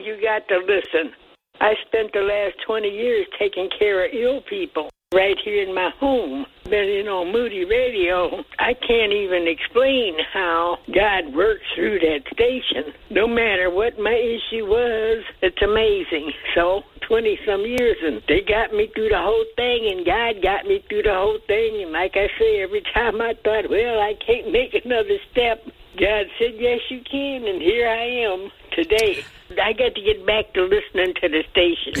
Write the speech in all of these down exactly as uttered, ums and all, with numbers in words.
you got to listen. I spent the last twenty years taking care of ill people right here in my home. Been in on Moody Radio. I can't even explain how God works through that station. No matter what my issue was, it's amazing. So, twenty-some years, and they got me through the whole thing, and God got me through the whole thing. And like I say, every time I thought, well, I can't make another step, God said, yes, you can, and here I am today. I got to get back to listening to the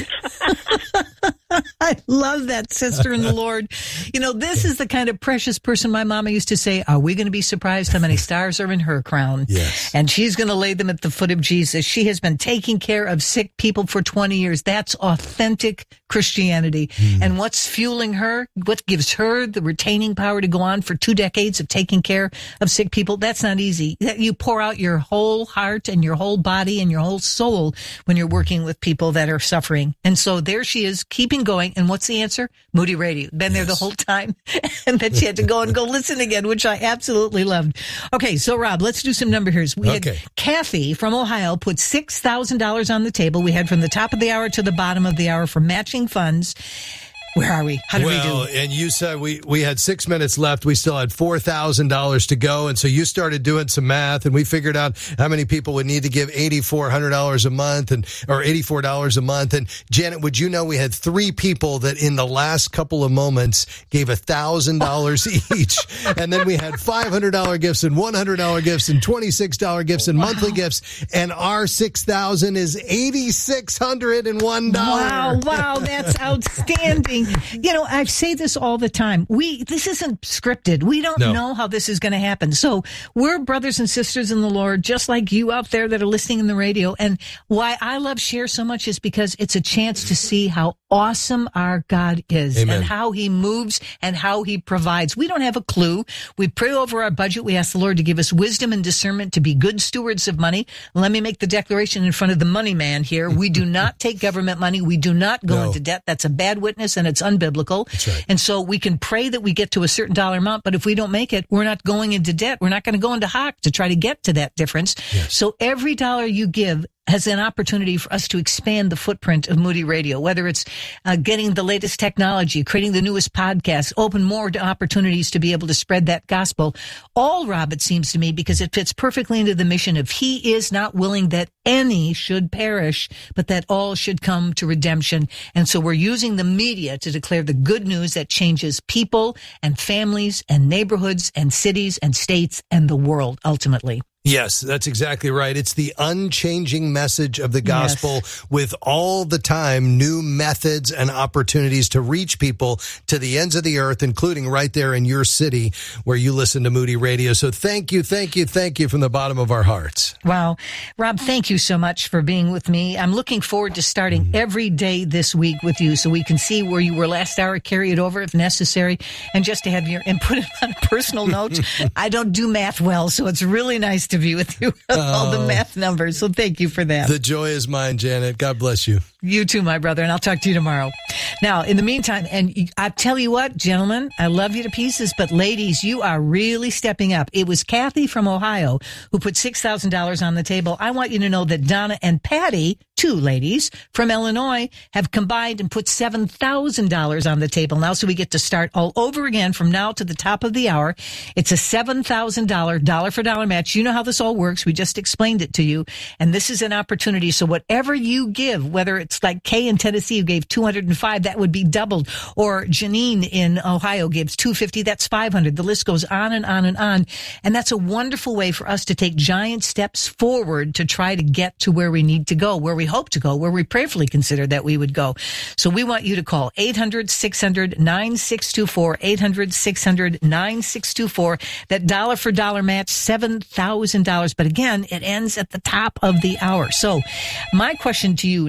station. I love that, sister in the Lord. You know, this is the kind of precious person my mama used to say, are we going to be surprised how many stars are in her crown? Yes. And she's going to lay them at the foot of Jesus. She has been taking care of sick people for twenty years. That's authentic Christianity. Mm. And what's fueling her, what gives her the retaining power to go on for two decades of taking care of sick people? That's not easy. You pour out your whole heart and your whole body and your whole soul when you're working with people that are suffering. And so there she is, keeping going. And what's the answer? Moody Radio. Been there yes. the whole time. And then she had to go and go listen again, which I absolutely loved. Okay, so Rob, let's do some number here. We okay. had Kathy from Ohio put six thousand dollars on the table. We had from the top of the hour to the bottom of the hour for matching funds. Where are we? How did well, we do? And you said we, we had six minutes left. We still had four thousand dollars to go. And so you started doing some math, and we figured out how many people would need to give eight thousand four hundred dollars a month and or eighty-four dollars a month. And Janet, would you know we had three people that in the last couple of moments gave one thousand dollars each. And then we had five hundred dollars gifts and one hundred dollars gifts and twenty-six dollars gifts and wow. monthly gifts. And our six thousand dollars is eight thousand six hundred one dollars. Wow, wow, that's outstanding. You know, I say this all the time. We, this isn't scripted. We don't no. know how this is going to happen. So we're brothers and sisters in the Lord, just like you out there that are listening in the radio. And why I love Share so much is because it's a chance to see how awesome our God is. Amen. And how he moves and how he provides. We don't have a clue. We pray over our budget. We ask the Lord to give us wisdom and discernment to be good stewards of money. Let me make the declaration in front of the money man here. We do not take government money. We do not go no. into debt. That's a bad witness and it's unbiblical. That's right. And so we can pray that we get to a certain dollar amount, but if we don't make it, we're not going into debt. We're not going to go into hock to try to get to that difference. Yes. So every dollar you give has an opportunity for us to expand the footprint of Moody Radio, whether it's uh, getting the latest technology, creating the newest podcast, open more opportunities to be able to spread that gospel. All, Rob, it seems to me, because it fits perfectly into the mission of he is not willing that any should perish, but that all should come to redemption. And so we're using the media to declare the good news that changes people and families and neighborhoods and cities and states and the world ultimately. Yes, that's exactly right. It's the unchanging message of the gospel yes. with all the time new methods and opportunities to reach people to the ends of the earth, including right there in your city where you listen to Moody Radio. So thank you, thank you, thank you from the bottom of our hearts. Wow. Rob, thank you so much for being with me. I'm looking forward to starting mm-hmm. every day this week with you so we can see where you were last hour, carry it over if necessary, and just to have your input on a personal note. I don't do math well, so it's really nice to be with you with all the math numbers. So thank you for that. The joy is mine, Janet. God bless you. You too, my brother, and I'll talk to you tomorrow. Now, in the meantime, and I tell you what, gentlemen, I love you to pieces, but ladies, you are really stepping up. It was Kathy from Ohio who put six thousand dollars on the table. I want you to know that Donna and Patty, two ladies from Illinois, have combined and put seven thousand dollars on the table now, so we get to start all over again from now to the top of the hour. It's a seven thousand dollars dollar for dollar match. You know how this all works. We just explained it to you, and this is an opportunity. So whatever you give, whether it's It's like Kay in Tennessee who gave two hundred five, that would be doubled. Or Janine in Ohio gives two hundred fifty, that's five hundred. The list goes on and on and on. And that's a wonderful way for us to take giant steps forward to try to get to where we need to go, where we hope to go, where we prayerfully consider that we would go. So we want you to call eight hundred, six hundred, nine six two four, eight hundred, six hundred, nine six two four. That dollar for dollar match, seven thousand dollars. But again, it ends at the top of the hour. So my question to you now is,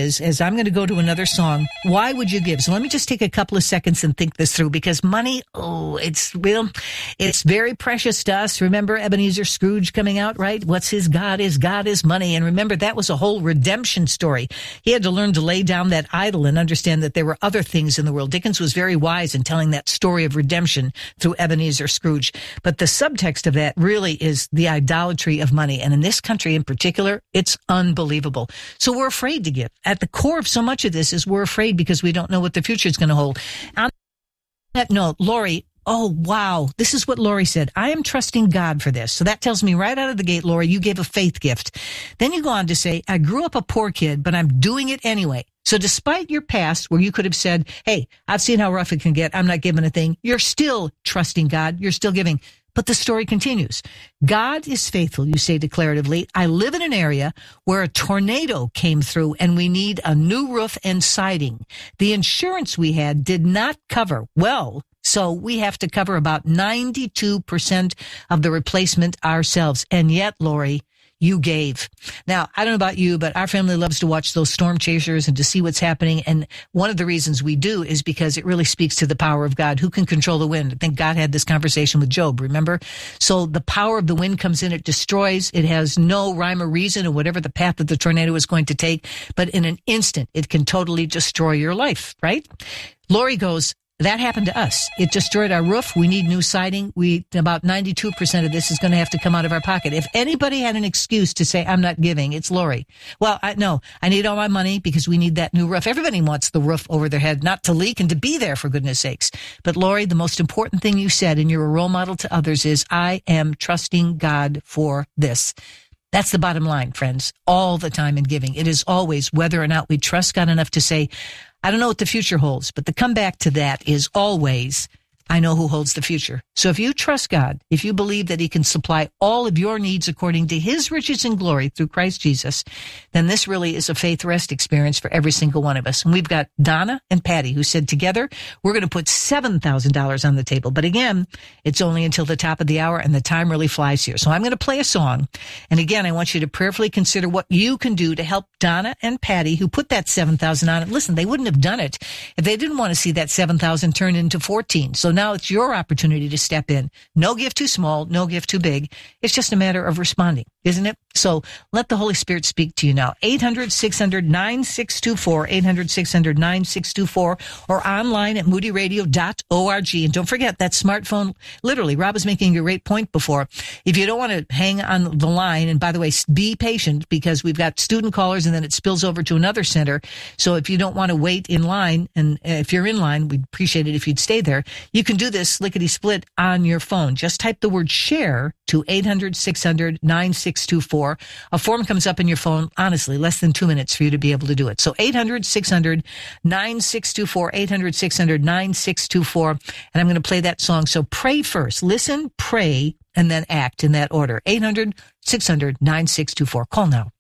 is, as I'm going to go to another song, why would you give? So let me just take a couple of seconds and think this through, because money, oh, it's real. It's very precious to us. Remember Ebenezer Scrooge coming out, right? What's his God? His God is money. And remember, that was a whole redemption story. He had to learn to lay down that idol and understand that there were other things in the world. Dickens was very wise in telling that story of redemption through Ebenezer Scrooge. But the subtext of that really is the idolatry of money. And in this country in particular, it's unbelievable. So we're afraid to give. At the core of so much of this is we're afraid because we don't know what the future is going to hold. On that note, Lori, oh, wow. This is what Lori said. I am trusting God for this. So that tells me right out of the gate, Lori, you gave a faith gift. Then you go on to say, I grew up a poor kid, but I'm doing it anyway. So despite your past where you could have said, hey, I've seen how rough it can get, I'm not giving a thing, you're still trusting God. You're still giving. But the story continues. God is faithful, you say declaratively. I live in an area where a tornado came through and we need a new roof and siding. The insurance we had did not cover well, so we have to cover about ninety-two percent of the replacement ourselves. And yet, Lori, you gave. Now, I don't know about you, but our family loves to watch those storm chasers and to see what's happening. And one of the reasons we do is because it really speaks to the power of God. Who can control the wind? I think God had this conversation with Job, remember? So the power of the wind comes in, it destroys. It has no rhyme or reason or whatever the path that the tornado is going to take. But in an instant, it can totally destroy your life, right? Lori goes, that happened to us. It destroyed our roof. We need new siding. We, about ninety-two percent of this is going to have to come out of our pocket. If anybody had an excuse to say, I'm not giving, it's Lori. Well, I, no, I need all my money because we need that new roof. Everybody wants the roof over their head, not to leak and to be there, for goodness sakes. But Lori, the most important thing you said, and you're a role model to others, is I am trusting God for this. That's the bottom line, friends, all the time in giving. It is always whether or not we trust God enough to say, I don't know what the future holds, but the comeback to that is always, I know who holds the future. So if you trust God, if you believe that he can supply all of your needs according to his riches and glory through Christ Jesus, then this really is a faith rest experience for every single one of us. And we've got Donna and Patty who said together, we're going to put seven thousand dollars on the table. But again, it's only until the top of the hour and the time really flies here. So I'm going to play a song. And again, I want you to prayerfully consider what you can do to help Donna and Patty who put that seven thousand dollars on it. Listen, they wouldn't have done it if they didn't want to see that seven thousand dollars turn into fourteen. So now it's your opportunity to step in. No gift too small, no gift too big. It's just a matter of responding, isn't it? So let the Holy Spirit speak to you now. eight hundred, six hundred, nine six two four, eight hundred, six hundred, nine six two four, or online at moody radio dot org. And don't forget that smartphone, literally, Rob was making a great point before. If you don't want to hang on the line, and by the way, be patient because we've got student callers and then it spills over to another center. So if you don't want to wait in line, and if you're in line, we'd appreciate it if you'd stay there. You can do this lickety split on your phone. Just type the word share to eight hundred, six hundred, nine six two four. A form comes up in your phone, honestly, less than two minutes for you to be able to do it. So eight hundred, six hundred, nine six two four, eight hundred, six hundred, nine six two four. And I'm going to play that song. So pray first. Listen, pray, and then act in that order. eight hundred, six hundred, nine six two four. Call now.